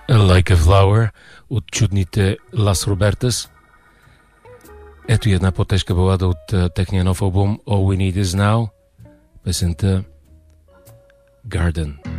Like a Flower от чудните Las Robertas. Ето и една по-тежка балада от техния нов албум All We Need Is Now, песента Garden.